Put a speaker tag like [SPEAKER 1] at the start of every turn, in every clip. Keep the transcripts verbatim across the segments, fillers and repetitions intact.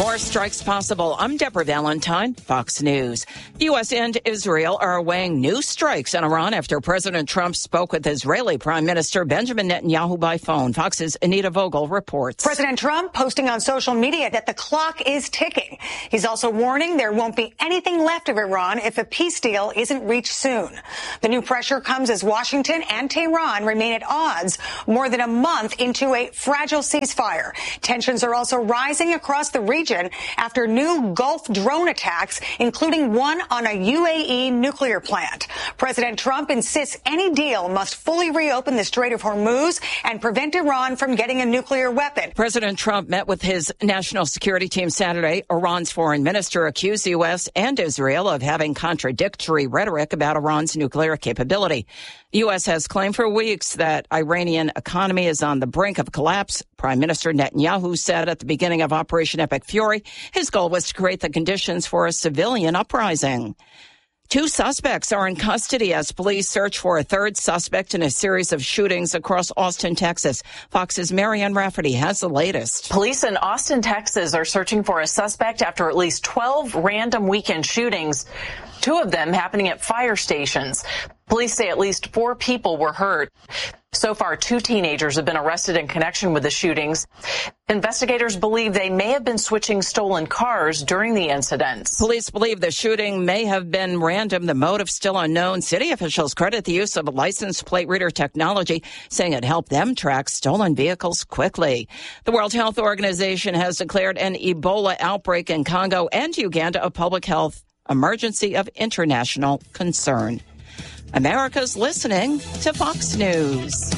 [SPEAKER 1] More strikes possible. I'm Deborah Valentine, Fox News. The U S and Israel are weighing new strikes on Iran after President Trump spoke with Israeli Prime Minister Benjamin Netanyahu by phone. Fox's Anita Vogel reports.
[SPEAKER 2] President Trump posting on social media that the clock is ticking. He's also warning there won't be anything left of Iran if a peace deal isn't reached soon. The new pressure comes as Washington and Tehran remain at odds more than a month into a fragile ceasefire. Tensions are also rising across the region after new Gulf drone attacks, including one on a U A E nuclear plant. President Trump insists any deal must fully reopen the Strait of Hormuz and prevent Iran from getting a nuclear weapon.
[SPEAKER 1] President Trump met with his national security team Saturday. Iran's foreign minister accused the U S and Israel of having contradictory rhetoric about Iran's nuclear capability. The U S has claimed for weeks that Iranian economy is on the brink of collapse. Prime Minister Netanyahu said at the beginning of Operation Epic Fury, his goal was to create the conditions for a civilian uprising. Two suspects are in custody as police search for a third suspect in a series of shootings across Austin, Texas. Fox's Marianne Rafferty has the latest.
[SPEAKER 3] Police in Austin, Texas are searching for a suspect after at least twelve random weekend shootings, two of them happening at fire stations. Police say at least four people were hurt. So far, two teenagers have been arrested in connection with the shootings. Investigators believe they may have been switching stolen cars during the incidents.
[SPEAKER 1] Police believe the shooting may have been random. The motive still unknown. City officials credit the use of license plate reader technology, saying it helped them track stolen vehicles quickly. The World Health Organization has declared an Ebola outbreak in Congo and Uganda a public health emergency of international concern. America's listening to Fox News.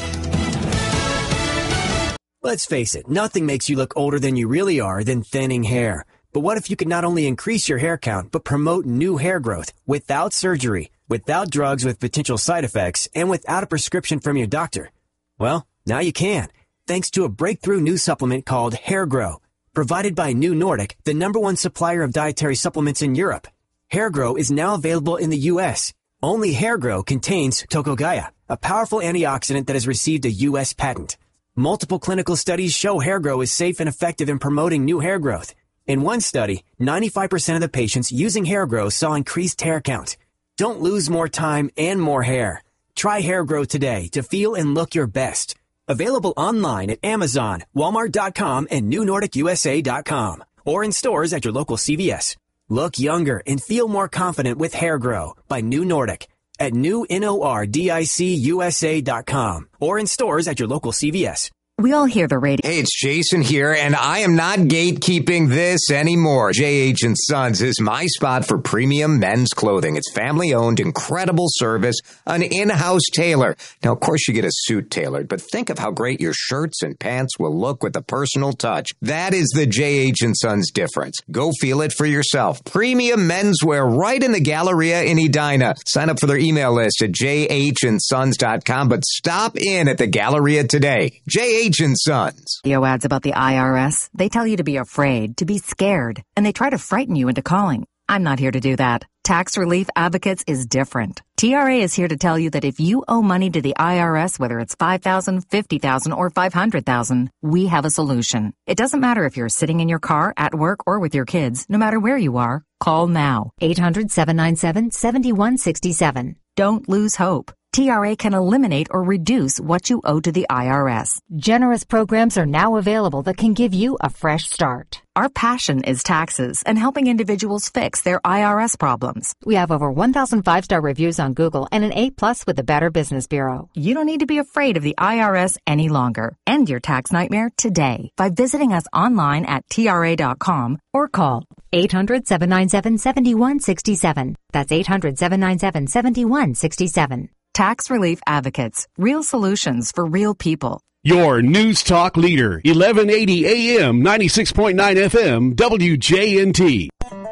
[SPEAKER 4] Let's face it, nothing makes you look older than you really are than thinning hair. But what if you could not only increase your hair count, but promote new hair growth without surgery, without drugs with potential side effects, and without a prescription from your doctor? Well, now you can, thanks to a breakthrough new supplement called Hair Grow, provided by New Nordic, the number one supplier of dietary supplements in Europe. Hair Grow is now available in the U S Only Hair Grow contains Tocogaya, a powerful antioxidant that has received a U S patent. Multiple clinical studies show Hair Grow is safe and effective in promoting new hair growth. In one study, ninety-five percent of the patients using Hair Grow saw increased hair count. Don't lose more time and more hair. Try Hair Grow today to feel and look your best. Available online at Amazon, Walmart dot com, and New Nordic U S A dot com, or in stores at your local C V S. Look younger and feel more confident with Hair Grow by New Nordic at new nordic U S A dot com or in stores at your local C V S.
[SPEAKER 5] We all hear the radio.
[SPEAKER 6] Hey, it's Jason here, and I am not gatekeeping this anymore. J H and Sons is my spot for premium men's clothing. It's family-owned, incredible service, an in-house tailor. Now, of course, you get a suit tailored, but think of how great your shirts and pants will look with a personal touch. That is the J H and Sons difference. Go feel it for yourself. Premium menswear right in the Galleria in Edina. Sign up for their email list at j h and sons dot com, but stop in at the Galleria today. J H and Sons.
[SPEAKER 5] Video ads about the I R S. They tell you to be afraid, to be scared, and they try to frighten you into calling. I'm not here to do that. Tax Relief Advocates is different. T R A is here to tell you that if you owe money to the I R S, whether it's five thousand dollars, fifty thousand dollars, or five hundred thousand dollars, we have a solution. It doesn't matter if you're sitting in your car, at work, or with your kids. No matter where you are, call now. eight hundred, seven nine seven, seven one six seven. Don't lose hope. T R A can eliminate or reduce what you owe to the I R S. Generous programs are now available that can give you a fresh start. Our passion is taxes and helping individuals fix their I R S problems. We have over one thousand five-star reviews on Google and an A plus with the Better Business Bureau. You don't need to be afraid of the I R S any longer. End your tax nightmare today by visiting us online at T R A dot com or call eight hundred, seven nine seven, seven one six seven. That's eight hundred, seven nine seven, seven one six seven. Tax Relief Advocates. Real solutions for real people.
[SPEAKER 7] Your News Talk leader, eleven eighty A M, ninety-six point nine F M, W J N T.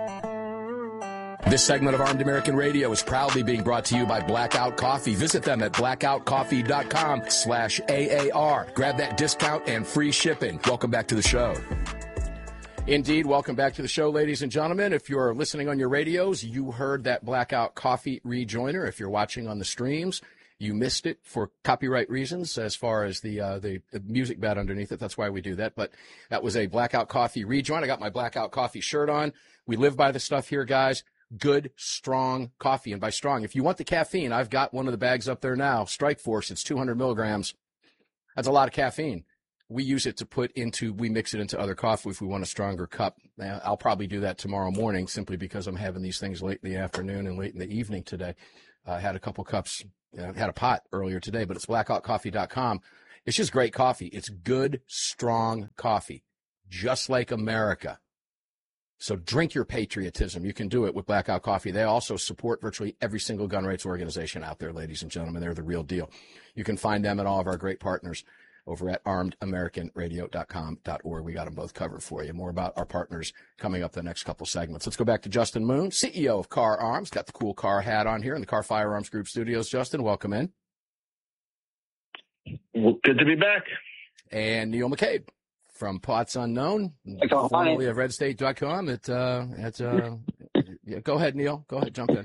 [SPEAKER 8] This segment of Armed American Radio is proudly being brought to you by Blackout Coffee. Visit them at blackout coffee dot com slash A A R. Grab that discount and free shipping. Welcome back to the show. Indeed, welcome back to the show, ladies and gentlemen. If you're listening on your radios, you heard that Blackout Coffee rejoiner. If you're watching on the streams, You missed it for copyright reasons as far as the, uh, the the music bed underneath it. That's why we do that. But that was a Blackout Coffee rejoin. I got my Blackout Coffee shirt on. We live by the stuff here, guys. Good, strong coffee. And by strong, if you want the caffeine, I've got one of the bags up there now. Strike Force. It's two hundred milligrams. That's a lot of caffeine. We use it to put into, we mix it into other coffee if we want a stronger cup. Now, I'll probably do that tomorrow morning simply because I'm having these things late in the afternoon and late in the evening today. I uh, had a couple cups, uh, had a pot earlier today, but it's blackout coffee dot com. It's just great coffee. It's good, strong coffee, just like America. So drink your patriotism. You can do it with Blackout Coffee. They also support virtually every single gun rights organization out there, ladies and gentlemen. They're the real deal. You can find them and all of our great partners over at armed american radio dot com dot org. We got them both covered for you. More about our partners coming up the next couple segments. Let's go back to Justin Moon, C E O of Kahr Arms. Got the cool Kahr hat on here in the Kahr Firearms Group studios. Justin, welcome in.
[SPEAKER 9] Well, good to be back.
[SPEAKER 8] And Neil McCabe from Pots Unknown, formerly of red state dot com. At, uh, at, uh, yeah, go ahead, Neil. Go ahead, jump in.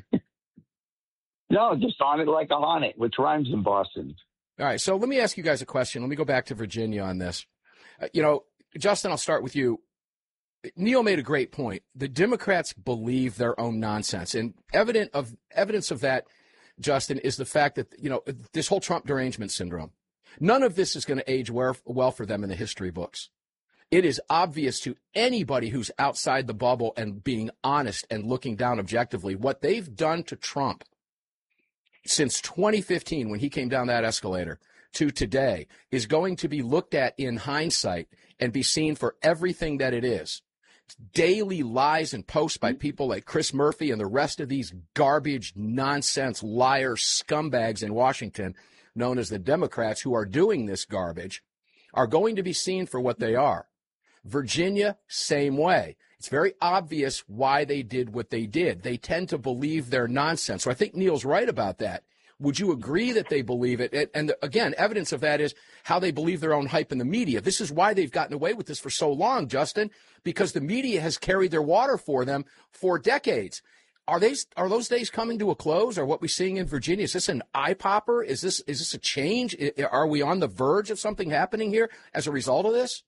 [SPEAKER 9] No, just on it like a honnet, which rhymes in Boston.
[SPEAKER 8] All right, so let me ask you guys a question. Let me go back to Virginia on this. Uh, you know, Justin, I'll start with you. Neil made a great point. The Democrats believe their own nonsense, and evident of evidence of that, Justin, is the fact that, you know, this whole Trump derangement syndrome. None of this is going to age well for them in the history books. It is obvious to anybody who's outside the bubble and being honest and looking down objectively what they've done to Trump since twenty fifteen, when he came down that escalator, to today, is going to be looked at in hindsight and be seen for everything that it is. Daily lies and posts by people like Chris Murphy and the rest of these garbage, nonsense, liar scumbags in Washington, known as the Democrats, who are doing this garbage, are going to be seen for what they are. Virginia, same way. It's very obvious why they did what they did. They tend to believe their nonsense. So I think Neil's right about that. Would you agree that they believe it? And again, evidence of that is how they believe their own hype in the media. This is why they've gotten away with this for so long, Justin, because the media has carried their water for them for decades. Are they, are those days coming to a close? Or what we're seeing in Virginia, is this an eye popper? Is this, is this a change? Are we on the verge of something happening here as a result of this?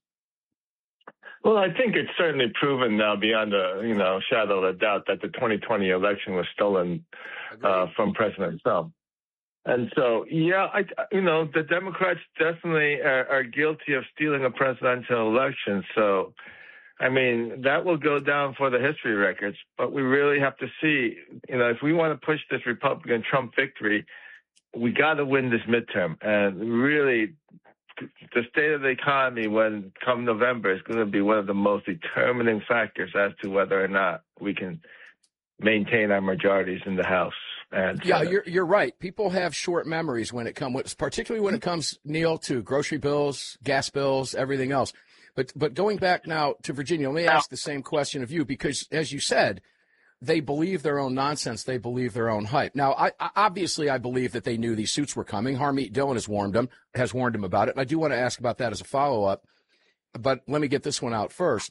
[SPEAKER 9] Well, I think it's certainly proven now beyond a, you know, shadow of a doubt that the twenty twenty election was stolen uh, from President Trump. And so, yeah, I, you know, the Democrats definitely are, are guilty of stealing a presidential election. So, I mean, that will go down for the history records. But we really have to see, you know, if we want to push this Republican Trump victory, we got to win this midterm. And really, the state of the economy when come November is going to be one of the most determining factors as to whether or not we can maintain our majorities in the House. And
[SPEAKER 8] yeah, you're you're right. People have short memories when it comes, particularly when it comes, Neil, to grocery bills, gas bills, everything else. But but going back now to Virginia, let me ask the same question of you, because as you said, they believe their own nonsense. They believe their own hype. Now, I, I obviously I believe that they knew these suits were coming. Harmeet Dillon has warned them, has warned them about it. And I do want to ask about that as a follow-up. But let me get this one out first.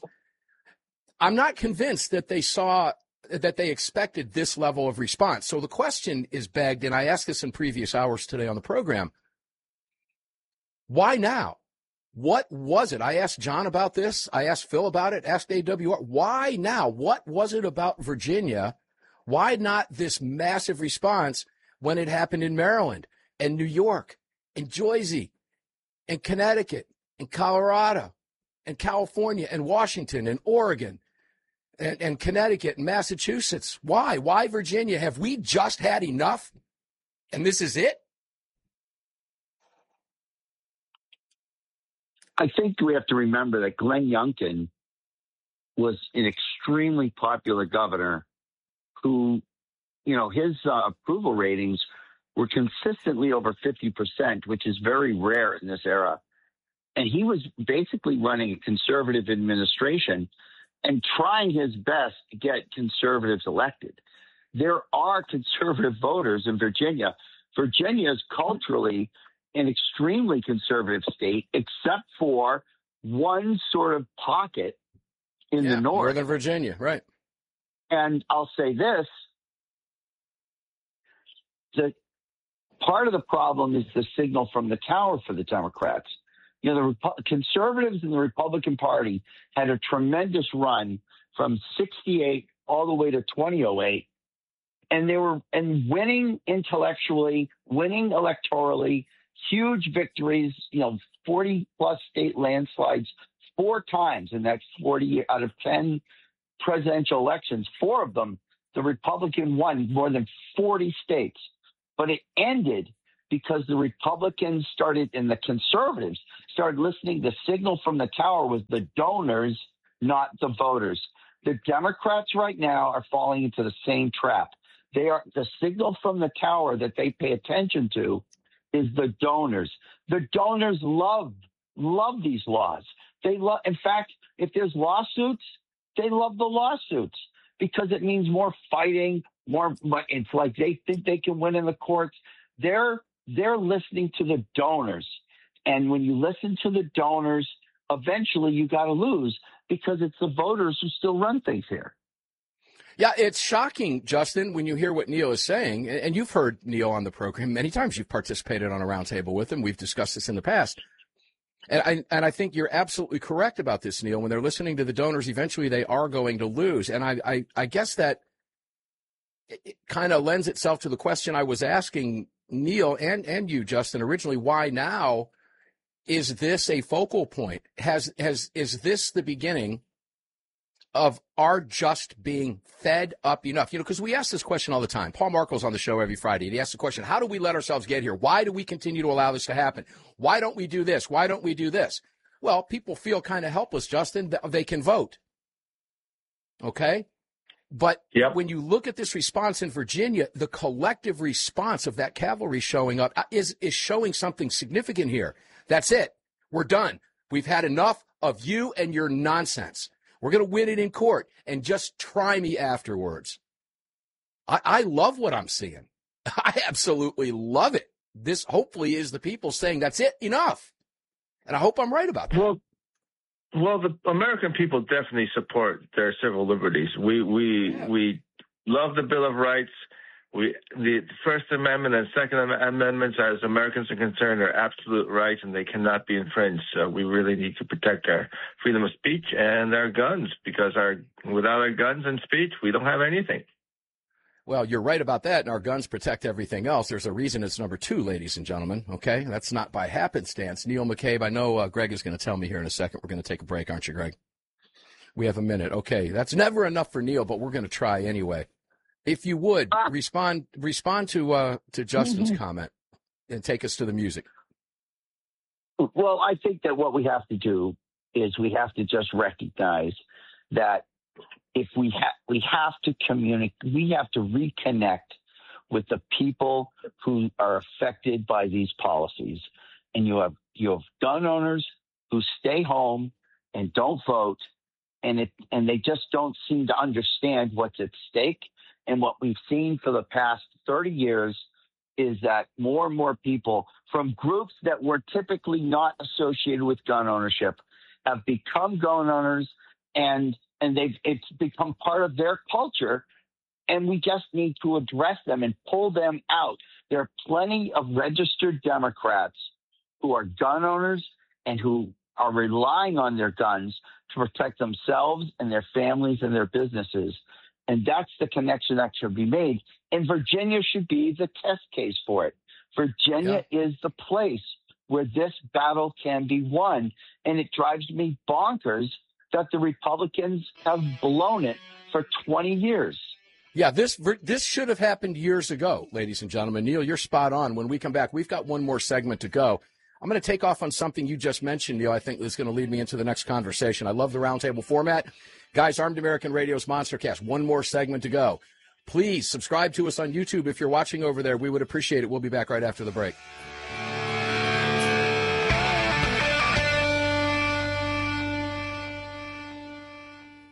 [SPEAKER 8] I'm not convinced that they saw, that they expected this level of response. So the question is begged, and I asked this in previous hours today on the program, why now? What was it? I asked John about this. I asked Phil about it, asked A W R. Why now? What was it about Virginia? Why not this massive response when it happened in Maryland and New York and Jersey and Connecticut and Colorado and California and Washington and Oregon and, and Connecticut and Massachusetts? Why? Why Virginia? Have we just had enough? And this is it?
[SPEAKER 10] I think we have to remember that Glenn Youngkin was an extremely popular governor who, you know, his uh, approval ratings were consistently over fifty percent, which is very rare in this era. And he was basically running a conservative administration and trying his best to get conservatives elected. There are conservative voters in Virginia. Virginia is culturally an extremely conservative state, except for one sort of pocket in
[SPEAKER 8] yeah,
[SPEAKER 10] the north.
[SPEAKER 8] Northern Virginia, right.
[SPEAKER 10] And I'll say this, the part of the problem is the signal from the tower for the Democrats. You know, the Repu- conservatives in the Republican Party had a tremendous run from sixty-eight all the way to twenty oh eight. And they were and winning intellectually, winning electorally, huge victories, you know, forty plus state landslides four times in that forty out of ten presidential elections. Four of them, the Republican won more than forty states. But it ended because the Republicans started and the conservatives started listening. The signal from the tower was the donors, not the voters. The Democrats right now are falling into the same trap. They are the signal from the tower that they pay attention to is the donors. The donors love, love these laws. They love, in fact, if there's lawsuits, they love the lawsuits because it means more fighting, more, it's like they think they can win in the courts. They're, they're listening to the donors. And when you listen to the donors, eventually you got to lose because it's the voters who still run things here.
[SPEAKER 8] Yeah, it's shocking, Justin, when you hear what Neil is saying, and you've heard Neil on the program many times. You've participated on a roundtable with him. We've discussed this in the past. And I, and I think you're absolutely correct about this, Neil. When they're listening to the donors, eventually they are going to lose. And I, I, I guess that it kind of lends itself to the question I was asking Neil and, and you, Justin, originally. Why now? Is this a focal point? Has has is this the beginning of our just being fed up enough? You know, because we ask this question all the time. Paul Markel's on the show every Friday, and he asks the question, how do we let ourselves get here? Why do we continue to allow this to happen? Why don't we do this? Why don't we do this? Well, people feel kind of helpless, Justin. They can vote. Okay? But yep. When you look at this response in Virginia, the collective response of that cavalry showing up is, is showing something significant here. That's it. We're done. We've had enough of you and your nonsense. We're going to win it in court and just try me afterwards. I, I love what I'm seeing. I absolutely love it. This hopefully is the people saying that's it, enough. And I hope I'm right about that.
[SPEAKER 9] Well, well, the American people definitely support their civil liberties. We we yeah. we love the Bill of Rights. We the First Amendment and Second Amendments, as Americans are concerned, are absolute rights and they cannot be infringed. So we really need to protect our freedom of speech and our guns, because our without our guns and speech, we don't have anything.
[SPEAKER 8] Well, you're right about that, and our guns protect everything else. There's a reason it's number two, ladies and gentlemen, okay? That's not by happenstance. Neil McCabe, I know uh, Greg is going to tell me here in a second. We're going to take a break, aren't you, Greg? We have a minute. Okay, that's never enough for Neil, but we're going to try anyway. If you would, uh, respond respond to uh, to Justin's mm-hmm. comment and take us to the music.
[SPEAKER 10] Well, I think that what we have to do is we have to just recognize that if we have, we have to communicate, we have to reconnect with the people who are affected by these policies. And you have you have gun owners who stay home and don't vote, and it and they just don't seem to understand what's at stake. And what we've seen for the past thirty years is that more and more people from groups that were typically not associated with gun ownership have become gun owners, and and they've it's become part of their culture. And we just need to address them and pull them out. There are plenty of registered Democrats who are gun owners and who are relying on their guns to protect themselves and their families and their businesses. And that's the connection that should be made. And Virginia should be the test case for it. Virginia yeah. is the place where this battle can be won. And it drives me bonkers that the Republicans have blown it for twenty years.
[SPEAKER 8] Yeah, this this should have happened years ago, ladies and gentlemen. Neil, you're spot on. When we come back, we've got one more segment to go. I'm going to take off on something you just mentioned, Neil. I think is going to lead me into the next conversation. I love the roundtable format. Guys, Armed American Radio's Monstercast, one more segment to go. Please subscribe to us on YouTube if you're watching over there. We would appreciate it. We'll be back right after the break.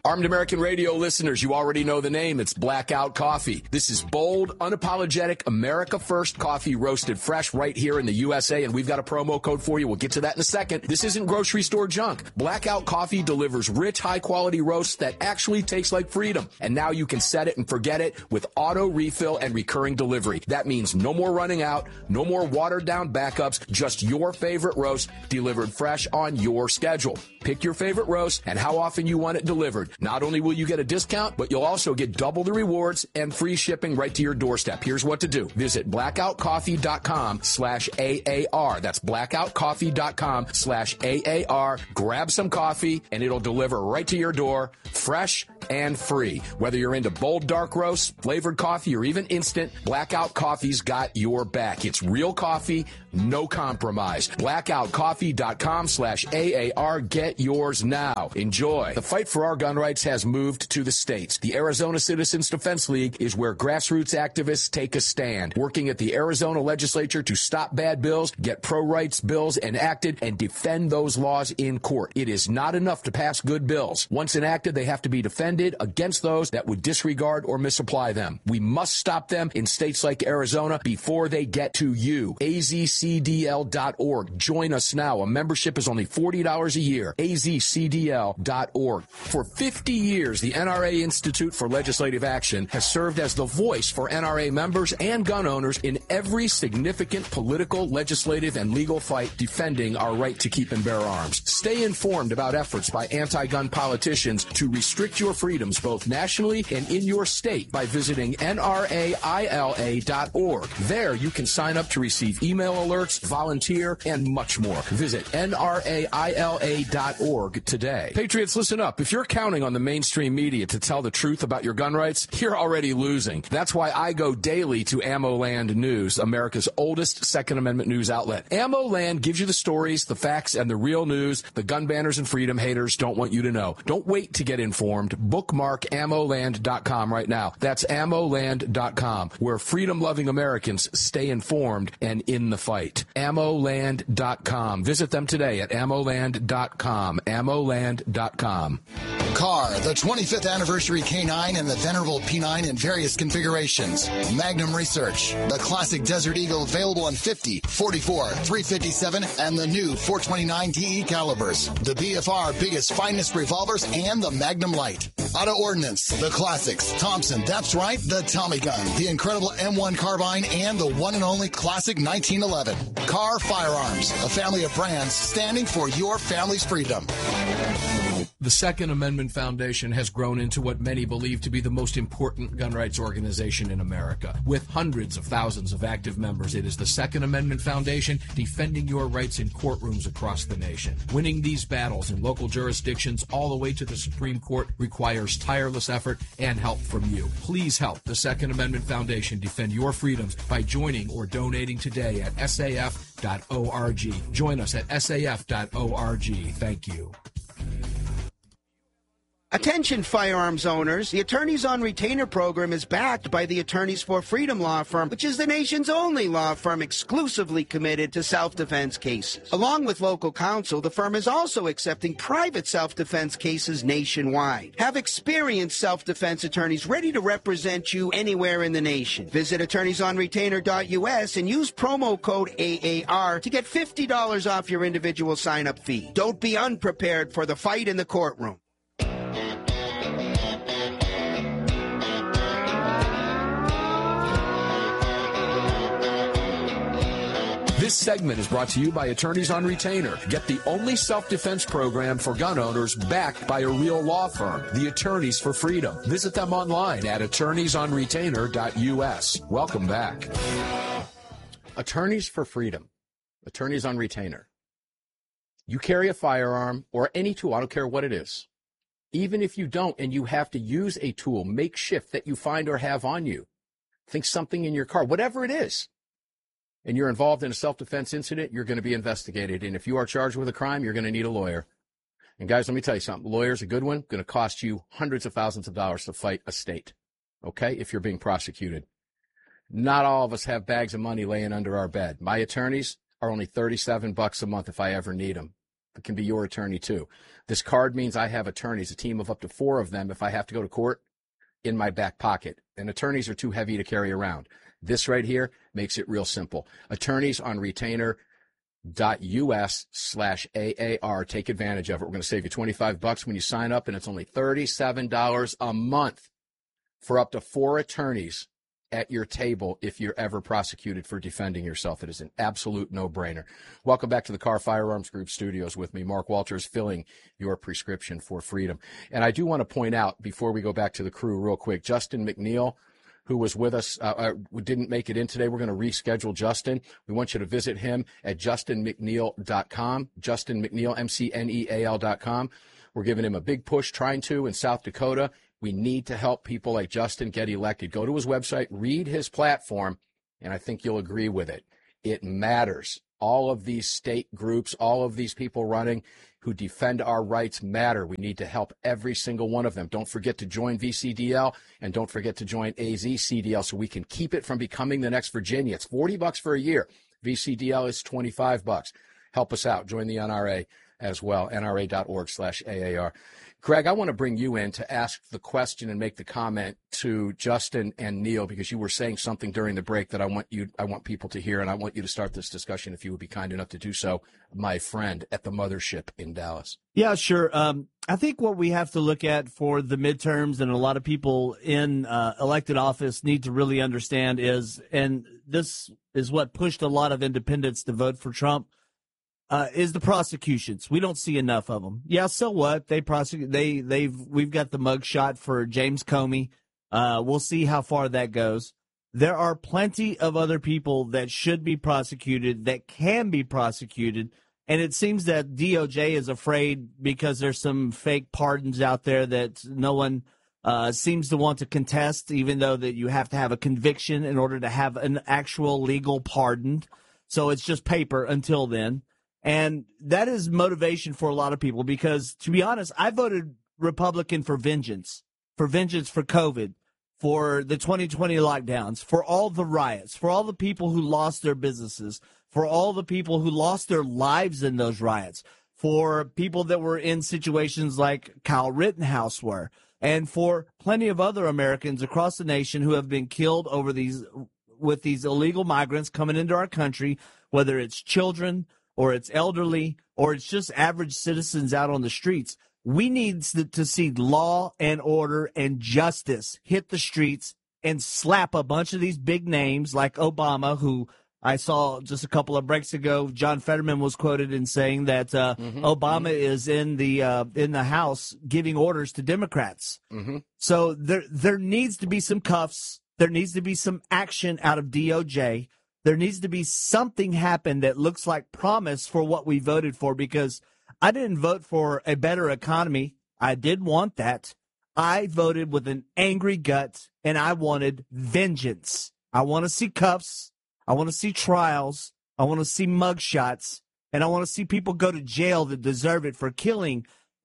[SPEAKER 8] Armed American Radio listeners, you already know the name. It's Blackout Coffee. This is bold, unapologetic, America First coffee roasted fresh right here in the U S A, and we've got a promo code for you. We'll get to that in a second. This isn't grocery store junk. Blackout Coffee delivers rich, high-quality roasts that actually taste like freedom. And now you can set it and forget it with auto refill and recurring delivery. That means no more running out, no more watered-down backups, just your favorite roast delivered fresh on your schedule. Pick your favorite roast and how often you want it delivered. Not only will you get a discount, but you'll also get double the rewards and free shipping right to your doorstep. Here's what to do. Visit blackoutcoffee.com slash AAR. That's blackoutcoffee.com slash AAR. Grab some coffee and it'll deliver right to your door, fresh and free. Whether you're into bold dark roasts, flavored coffee, or even instant, Blackout Coffee's got your back. It's real coffee, no compromise. blackoutcoffee.com slash AAR. Get yours now. Enjoy. The fight for our gun rights has moved to the states. The Arizona Citizens Defense League is where grassroots activists take a stand, working at the Arizona legislature to stop bad bills, get pro-rights bills enacted, and defend those laws in court. It is not enough to pass good bills. Once enacted, they have to be defended against those that would disregard or misapply them. We must stop them in states like Arizona before they get to you. A Z C D L dot org. Join us now. A membership is only forty dollars a year. A Z C D L dot org. For fifty years, the N R A Institute for Legislative Action has served as the voice for N R A members and gun owners in every significant political, legislative, and legal fight defending our right to keep and bear arms. Stay informed about efforts by anti-gun politicians to restrict your freedoms both nationally and in your state by visiting N R A I L A dot org. There you can sign up to receive email alerts, volunteer, and much more. Visit N R A I L A dot org today. Patriots, listen up. If you're counting on the mainstream media to tell the truth about your gun rights, you're already losing. That's why I go daily to AmmoLand News, America's oldest Second Amendment news outlet. AmmoLand gives you the stories, the facts, and the real news the gun banners and freedom haters don't want you to know. Don't wait to get informed. Bookmark ammo land dot com right now. That's ammo land dot com, where freedom-loving Americans stay informed and in the fight. ammo land dot com. Visit them today at ammo land dot com. ammo land dot com.
[SPEAKER 11] Car, the twenty-fifth anniversary K nine and the venerable P nine in various configurations. Magnum Research, the classic Desert Eagle available in fifty, forty-four, three fifty-seven, and the new four twenty-nine D E calibers. The B F R biggest, finest revolvers and the Magnum Light. Auto Ordnance, the classics. Thompson, that's right, the Tommy gun, the incredible M one carbine, and the one and only classic nineteen eleven. Car Firearms, a family of brands standing for your family's freedom.
[SPEAKER 8] The Second Amendment Foundation has grown into what many believe to be the most important gun rights organization in America. With hundreds of thousands of active members, it is the Second Amendment Foundation defending your rights in courtrooms across the nation. Winning these battles in local jurisdictions all the way to the Supreme Court requires tireless effort and help from you. Please help the Second Amendment Foundation defend your freedoms by joining or donating today at S A F dot org. Join us at S A F dot org. Thank you.
[SPEAKER 12] Attention firearms owners, the Attorneys on Retainer program is backed by the Attorneys for Freedom law firm, which is the nation's only law firm exclusively committed to self-defense cases. Along with local counsel, the firm is also accepting private self-defense cases nationwide. Have experienced self-defense attorneys ready to represent you anywhere in the nation. Visit attorneys on retainer dot U S and use promo code A A R to get fifty dollars off your individual sign-up fee. Don't be unprepared for the fight in the courtroom.
[SPEAKER 8] This segment is brought to you by Attorneys on Retainer. Get the only self-defense program for gun owners backed by a real law firm, the Attorneys for Freedom. Visit them online at attorneys on retainer dot U S. Welcome back. Attorneys for Freedom. Attorneys on Retainer. You carry a firearm or any tool, I don't care what it is. Even if you don't and you have to use a tool, makeshift that you find or have on you. Think something in your car, whatever it is. And you're involved in a self-defense incident, you're going to be investigated. And if you are charged with a crime, you're going to need a lawyer. And guys, let me tell you something. Lawyer's a good one, going to cost you hundreds of thousands of dollars to fight a state. Okay? If you're being prosecuted. Not all of us have bags of money laying under our bed. My attorneys are only thirty-seven bucks a month if I ever need them. can be your attorney too. This card means I have attorneys, a team of up to four of them if I have to go to court, in my back pocket. And attorneys are too heavy to carry around. This right here makes it real simple. Attorneys on retainer dot U S slash A A R. Take advantage of it. We're going to save you twenty-five bucks when you sign up, and it's only thirty-seven dollars a month for up to four attorneys at your table if you're ever prosecuted for defending yourself. It is an absolute no-brainer. Welcome back to the Carr Firearms Group studios with me. Mark Walters filling your prescription for freedom. And I do want to point out, before we go back to the crew real quick, Justin McNeil, who was with us, uh, uh, didn't make it in today. We're going to reschedule Justin. We want you to visit him at justin mcneil dot com, Justin McNeil, M C N E A L dot com. We're giving him a big push, trying to, in South Dakota. We need to help people like Justin get elected. Go to his website, read his platform, and I think you'll agree with it. It matters. All of these state groups, all of these people running who defend our rights matter. We need to help every single one of them. Don't forget to join V C D L, and don't forget to join A Z C D L so we can keep it from becoming the next Virginia. It's forty bucks for a year. V C D L is twenty-five bucks. Help us out. Join the N R A as well, N R A dot org slash A A R. Greg, I want to bring you in to ask the question and make the comment to Justin and Neil, because you were saying something during the break that I want you, I want people to hear, and I want you to start this discussion, if you would be kind enough to do so, my friend at the mothership in Dallas.
[SPEAKER 13] Yeah, sure. Um, I think what we have to look at for the midterms, and a lot of people in uh, elected office need to really understand is, and this is what pushed a lot of independents to vote for Trump, Uh, is the prosecutions. We don't see enough of them. Yeah, so what? They prosecute. They they've we've got the mugshot for James Comey. Uh, we'll see how far that goes. There are plenty of other people that should be prosecuted, that can be prosecuted, and it seems that D O J is afraid because there's some fake pardons out there that no one uh, seems to want to contest, even though that you have to have a conviction in order to have an actual legal pardon. So it's just paper until then. And that is motivation for a lot of people because, to be honest, I voted Republican for vengeance, for vengeance for COVID, for the twenty twenty lockdowns, for all the riots, for all the people who lost their businesses, for all the people who lost their lives in those riots, for people that were in situations like Kyle Rittenhouse were, and for plenty of other Americans across the nation who have been killed over these with these illegal migrants coming into our country, whether it's children or it's elderly, or it's just average citizens out on the streets. We need to see law and order and justice hit the streets and slap a bunch of these big names like Obama, who I saw just a couple of breaks ago. John Fetterman was quoted in saying that uh, mm-hmm. Obama mm-hmm. is in the uh, in the House giving orders to Democrats. Mm-hmm. So there there needs to be some cuffs. There needs to be some action out of D O J. There needs to be something happen that looks like promise for what we voted for, because I didn't vote for a better economy. I did want that. I voted with an angry gut, and I wanted vengeance. I want to see cuffs. I want to see trials. I want to see mugshots, and I want to see people go to jail that deserve it for killing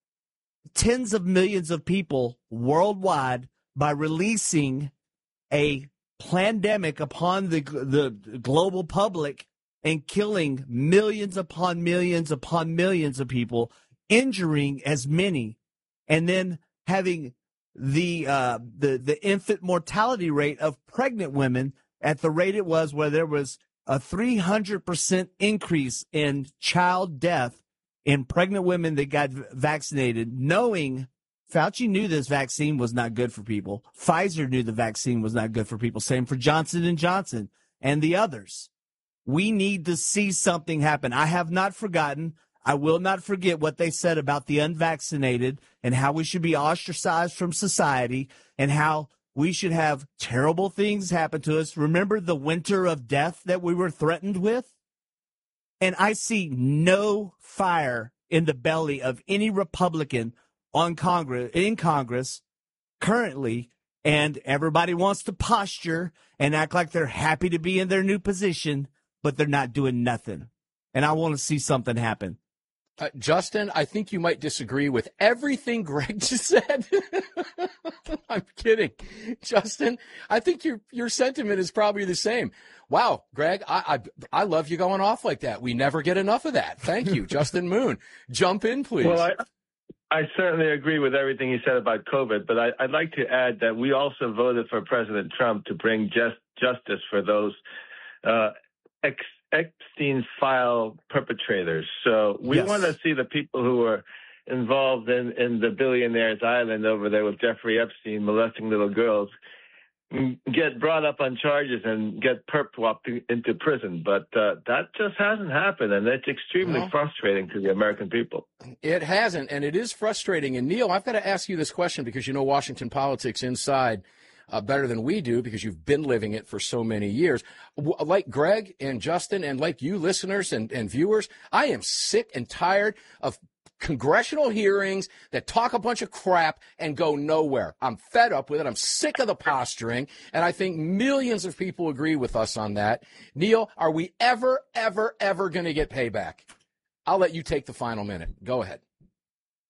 [SPEAKER 13] tens of millions of people worldwide by releasing a pandemic upon the the global public and killing millions upon millions upon millions of people, injuring as many, and then having the uh, the the infant mortality rate of pregnant women at the rate it was, where there was a three hundred percent increase in child death in pregnant women that got vaccinated, knowing Fauci knew this vaccine was not good for people. Pfizer knew the vaccine was not good for people. Same for Johnson and Johnson and the others. We need to see something happen. I have not forgotten. I will not forget what they said about the unvaccinated and how we should be ostracized from society and how we should have terrible things happen to us. Remember the winter of death that we were threatened with? And I see no fire in the belly of any Republican on Congress, in Congress currently, and everybody wants to posture and act like they're happy to be in their new position, but they're not doing nothing. And I want to see something happen.
[SPEAKER 8] Uh, Justin, I think you might disagree with everything Greg just said. I'm kidding. Justin, I think your your sentiment is probably the same. Wow, Greg, I, I I love you going off like that. We never get enough of that. Thank you. Justin Moon. Jump in, please.
[SPEAKER 9] Well, I, I certainly agree with everything he said about COVID, but I, I'd like to add that we also voted for President Trump to bring just, justice for those uh, ex, Epstein file perpetrators. So we
[SPEAKER 8] Yes.
[SPEAKER 9] want to see the people who were involved in, in the billionaire's island over there with Jeffrey Epstein molesting little girls get brought up on charges and get perp-swapped into prison. But uh, that just hasn't happened, and it's extremely
[SPEAKER 8] No.
[SPEAKER 9] frustrating to the American people.
[SPEAKER 8] It hasn't, and it is frustrating. And, Neil, I've got to ask you this question because you know Washington politics inside uh, better than we do because you've been living it for so many years. W- Like Greg and Justin and like you listeners and, and viewers, I am sick and tired of congressional hearings that talk a bunch of crap and go nowhere. I'm fed up with it. I'm sick of the posturing, and I think millions of people agree with us on that. Neil, are we ever, ever, ever going to get payback? I'll let you take the final minute. Go ahead.